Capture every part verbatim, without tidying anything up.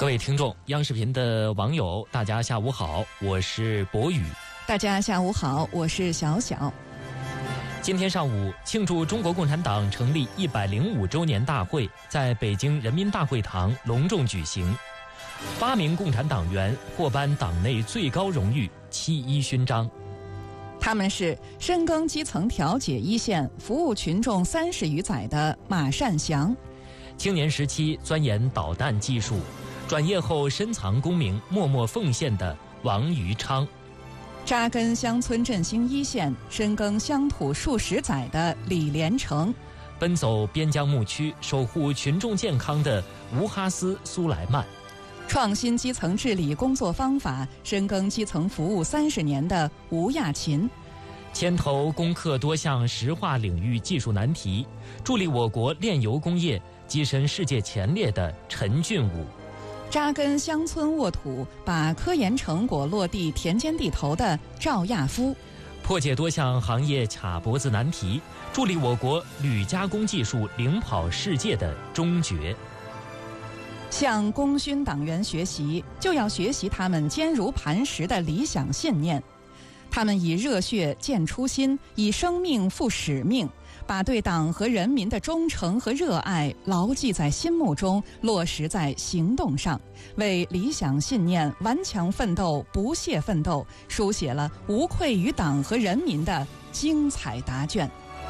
各位听众，央视频的网友，大家下午好，我是博宇。 大家下午好，我是小小。 今天上午，庆祝中国共产党成立一百零五周年大会在北京人民大会堂隆重举行。八名共产党员获颁党内最高荣誉七一勋章。 他们是深耕基层调解一线、服务群众三十余载的马善祥； 青年时期钻研导弹技术，转业后深藏功名、默默奉献的王余昌； 扎根乡村振兴一线、深耕乡土数十载的李连成； 奔走边疆牧区、守护群众健康的吴哈斯苏莱曼； 创新基层治理工作方法、深耕基层服务三十年的吴亚勤； 牵头攻克多项石化领域技术难题，助力我国炼油工业跻身世界前列的陈俊武； 扎根乡村沃土，把科研成果落地田间地头的赵亚夫； 破解多项行业卡脖子难题，助力我国铝加工技术领跑世界的钟觉。 向功勋党员学习，就要学习他们坚如磐石的理想信念。他们以热血建初心，以生命负使命，把对党和人民的忠诚和热爱牢记在心目中，落实在行动上，为理想信念顽强奋斗、不懈奋斗，书写了无愧于党和人民的精彩答卷。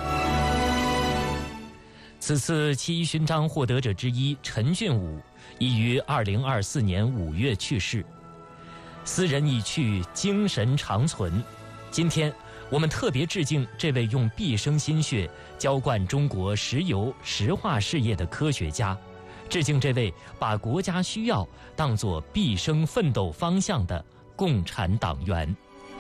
此次七一勋章获得者之一陈俊武已于二零二四年五月去世，斯人已去，精神长存。今天我们特别致敬这位用毕生心血浇灌中国石油石化事业的科学家，致敬这位把国家需要当作毕生奋斗方向的共产党员。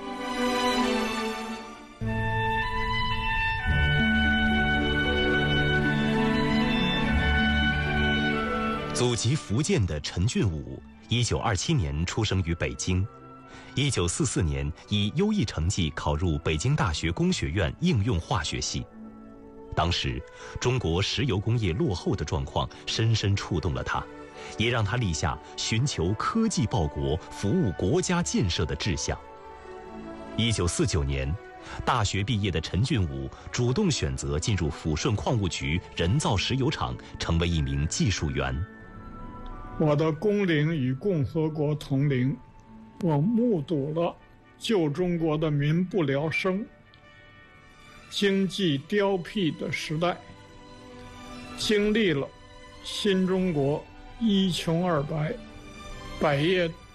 祖籍福建的陈俊武，一九二七年出生于北京，一九四四年以优异成绩考入北京大学工学院应用化学系。当时，中国石油工业落后的状况深深触动了他，也让他立下寻求科技报国、服务国家建设的志向。一九四九年，大学毕业的陈俊武主动选择进入抚顺矿务局人造石油厂，成为一名技术员。 我的工龄与共和国同龄，我目睹了旧中国的民不聊生、经济凋敝的时代，经历了新中国一穷二白、百业